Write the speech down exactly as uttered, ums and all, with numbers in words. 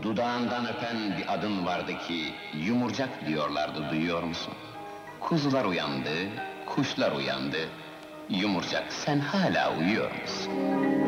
Dudağından öpen bir adın vardı ki, yumurcak diyorlardı, duyuyor musun? Kuzular uyandı, kuşlar uyandı, yumurcak sen hala uyuyor musun?